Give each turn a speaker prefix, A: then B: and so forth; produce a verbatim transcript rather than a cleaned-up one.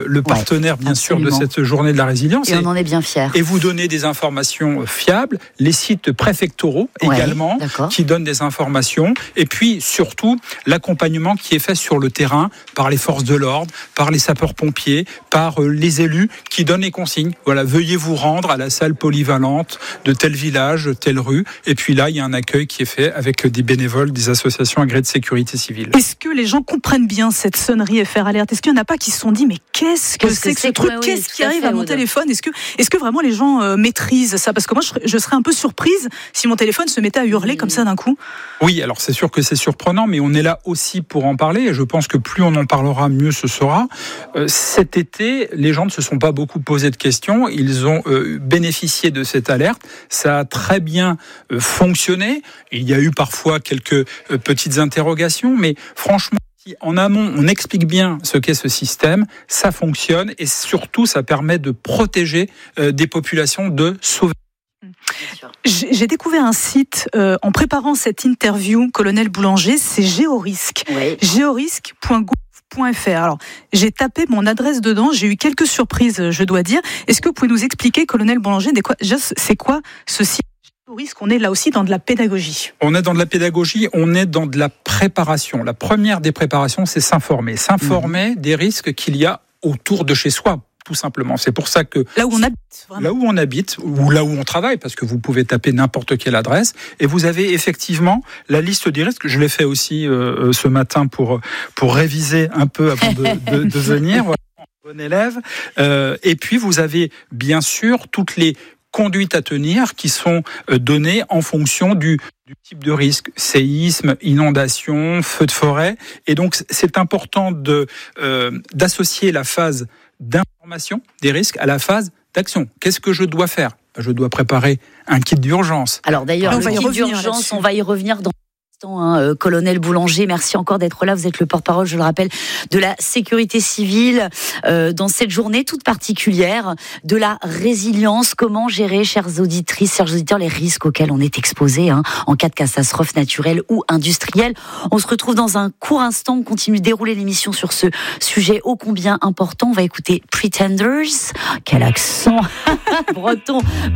A: le partenaire, ouais, bien absolument. sûr, de cette journée de la résilience.
B: Et, et on en est bien fiers.
A: Et vous donnez des informations fiables, les sites préfectoraux ouais, également, d'accord. qui donnent des informations. Et puis, surtout, l'accompagnement qui est fait sur le terrain par les forces de l'ordre, par les sapeurs-pompiers, par les élus qui donnent les consignes. Voilà, veuillez vous rendre à la salle polyvalente de tel village, telle rue. Et puis là, il y a un accueil qui est fait avec des bénévoles, des associations agréées de sécurité civile.
C: Est-ce que les gens comprennent bien cette sonnerie F R Alert? Est-ce qu'il n'y en a pas qui se sont dit, mais qu'est-ce que qu'est-ce c'est que, que ce truc? Oui, qu'est-ce qui arrive à, à mon téléphone? Est-ce que, est-ce que vraiment les gens euh, maîtrisent ça? Parce que moi, je, je serais un peu surprise si mon téléphone se mettait à hurler mmh. comme ça d'un coup.
A: Oui, alors c'est sûr que c'est surprenant, mais on est là aussi pour en parler. Et je pense que plus on en parlera, mieux ce sera. Euh, cet été, les gens ne se sont pas beaucoup posé de questions. Ils ont euh, bénéficié de cette alerte. Ça a très bien euh, fonctionné. Il y a eu parfois quelques euh, petites interrogations, mais franchement, si en amont, on explique bien ce qu'est ce système, ça fonctionne et surtout, ça permet de protéger euh, des populations, de sauver.
C: J'ai découvert un site euh, en préparant cette interview, Colonel Boulanger, c'est Géorisque. Oui. géorisque point gouv point f r. Alors, j'ai tapé mon adresse dedans, j'ai eu quelques surprises, je dois dire. Est-ce que vous pouvez nous expliquer, Colonel Boulanger, c'est quoi ce site Géorisque? On est là aussi dans de la pédagogie.
A: On est dans de la pédagogie, on est dans de la préparation. La première des préparations, c'est s'informer. S'informer mmh. des risques qu'il y a autour de chez soi. Tout simplement. C'est pour ça que...
C: Là où on habite. Vraiment.
A: Là où on habite, ou là où on travaille, parce que vous pouvez taper n'importe quelle adresse, et vous avez effectivement la liste des risques. Je l'ai fait aussi euh, ce matin pour, pour réviser un peu avant de, de, de venir. Voilà, bon élève. Euh, et puis, vous avez bien sûr toutes les conduites à tenir qui sont données en fonction du, du type de risque, séisme, inondation, feu de forêt. Et donc, c'est important de, euh, d'associer la phase d'information des risques à la phase d'action. Qu'est-ce que je dois faire? Je dois préparer un kit d'urgence.
B: Alors d'ailleurs, on le kit d'urgence, on va y revenir dans Hein, euh, Colonel Boulanger, merci encore d'être là. Vous êtes le porte-parole, je le rappelle, de la sécurité civile euh, dans cette journée toute particulière de la résilience. Comment gérer, chères auditrices, chers auditeurs, les risques auxquels on est exposé hein, en cas de catastrophe naturelle ou industrielle. On se retrouve dans un court instant. On continue de dérouler l'émission sur ce sujet ô combien important. On va écouter Pretenders. Quel accent breton